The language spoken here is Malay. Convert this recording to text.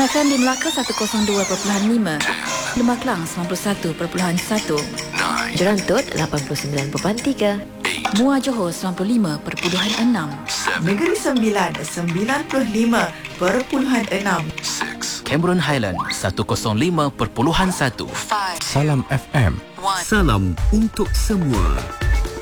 FM di Melaka 102.5, Lembah Kelang 91.1, Jerantut 89.3, Muar Johor 95.6, Negeri Sembilan 95.6, Cameron Highland 105.1. Salam FM. Salam untuk semua.